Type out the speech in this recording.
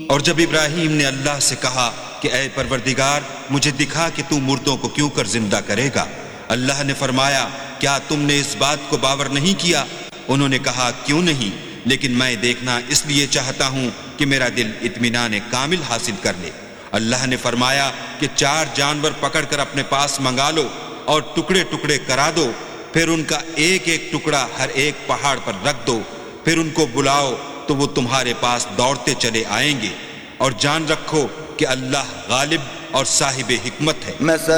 और जब इब्राहीम ने अल्लाह से कहा कि ऐ परवरदिगार, मुझे दिखा कि तू मुर्दों को क्यों कर जिंदा करेगा, अल्लाह ने फरमाया, क्या तुमने इस बात को बावर नहीं किया? उन्होंने कहा, क्यों नहीं, लेकिन मैं देखना इसलिए चाहता हूँ कि मेरा दिल इत्मीनान कामिल हासिल कर ले। अल्लाह ने फरमाया कि 4 जानवर पकड़कर अपने पास मंगा लो और टुकड़े टुकड़े करा दो, फिर उनका एक एक टुकड़ा हर एक पहाड़ पर रख दो, फिर उनको बुलाओ तो वो तुम्हारे पास दौड़ते चले आएंगे, और जान रखो कि अल्लाह गालिब और साहिब हिकमत है।